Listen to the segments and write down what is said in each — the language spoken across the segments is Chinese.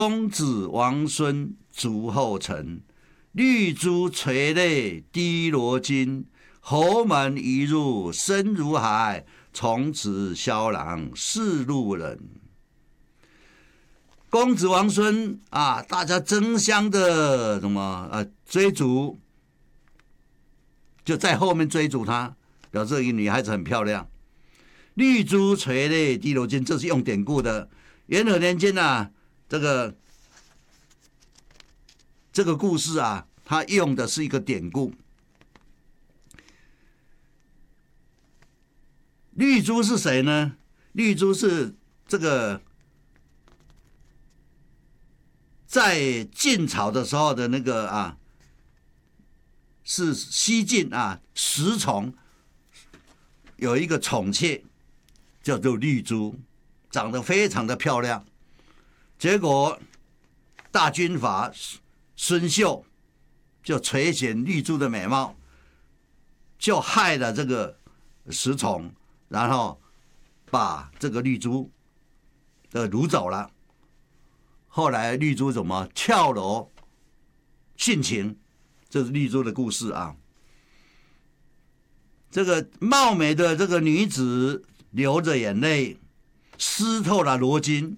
公子王孙逐后尘，绿珠垂泪滴罗巾。侯门一入深如海，从此萧郎是路人。公子王孙啊，大家争相的追逐，就在后面追逐她，表示一个女孩子很漂亮。绿珠垂泪滴罗巾，这是用典故的。元和年间啊，这个故事啊，它用的是一个典故。绿珠是谁呢？绿珠是这个在晋朝的时候的那个啊，是西晋啊，石崇有一个宠妾叫做绿珠，长得非常的漂亮。结果大军阀孙秀就垂涎绿珠的美貌，就害了这个石崇，然后把这个绿珠掳走了。后来绿珠怎么跳楼殉情，这是绿珠的故事啊。这个貌美的这个女子流着眼泪，湿透了罗巾。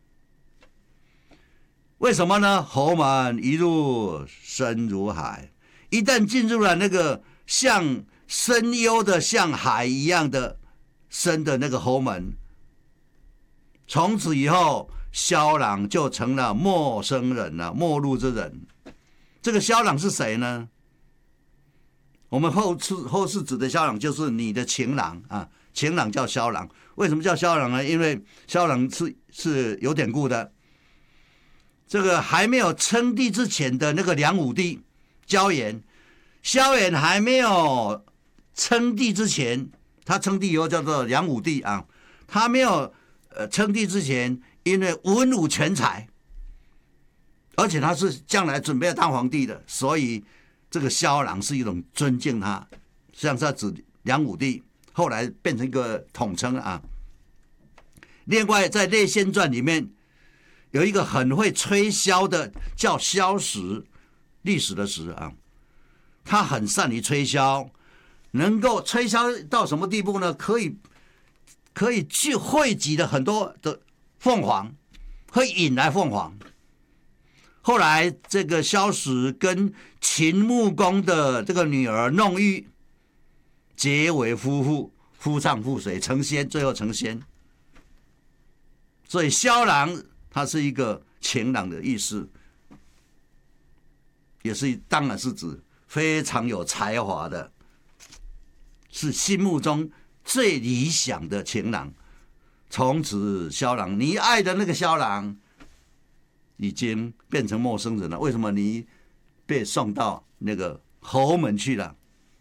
为什么呢？侯门一入深如海，一旦进入了那个像深幽的像海一样的深的那个侯门，从此以后萧郎就成了陌生人了，陌路之人。这个萧郎是谁呢？我们后世指的萧郎就是你的情郎啊，情郎叫萧郎。为什么叫萧郎呢？因为萧郎是有典故的。这个还没有称帝之前的那个梁武帝萧衍还没有称帝之前，他称帝以后叫做梁武帝啊。他没有称帝之前，因为文武全才，而且他是将来准备要当皇帝的，所以这个萧郎是一种尊敬他，实际上是指梁武帝，后来变成一个统称啊。另外在《列仙传》里面有一个很会吹箫的，叫箫石，历史的史啊，他很善于吹箫，能够吹箫到什么地步呢？可以去汇集了很多的凤凰，会引来凤凰。后来这个萧石跟秦穆公的这个女儿弄玉结为夫妇，夫唱妇随，成仙，最后成仙。所以萧郎它是一个情郎的意思，也是当然是指非常有才华的，是心目中最理想的情郎。从此萧郎，你爱的那个萧郎已经变成陌生人了。为什么？你被送到那个侯门去了。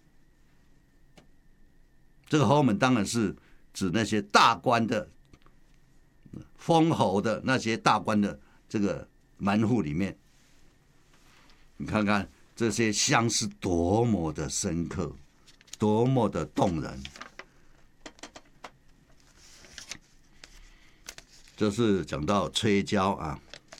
这个侯门当然是指那些大官的封侯的那些大官的这个门户里面。你看看这些相思多么的深刻，多么的动人。这是讲到吹箫啊。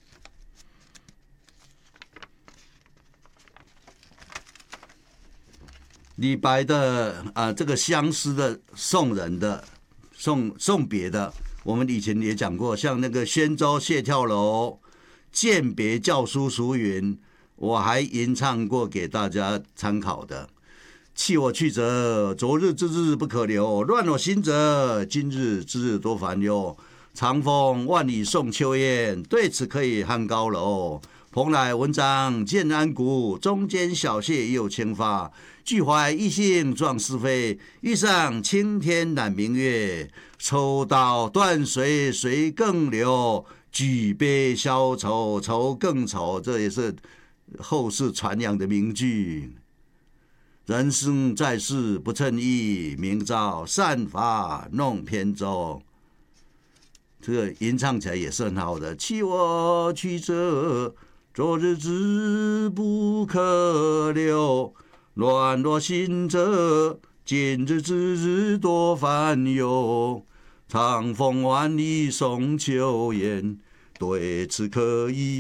李白的这个相思的送人的送别的，我们以前也讲过，像那个宣州谢眺楼饯别校书俗云，我还吟唱过给大家参考的。弃我去者，昨日之日不可留；乱我心者，今日之日多烦忧。长风万里送秋雁，对此可以酣高楼。蓬莱文章建安骨，中间小谢又清发。俱怀逸兴壮思飞，欲上青天揽明月。抽刀断水水更流，举杯消愁愁更愁。这也是后世传扬的名句。人生在世不称意，明朝散发弄扁舟。这个吟唱起来也是很好的。弃我去者，昨日之不可留；乱我心者，今日之日多烦忧。长风万里送秋雁，对此可以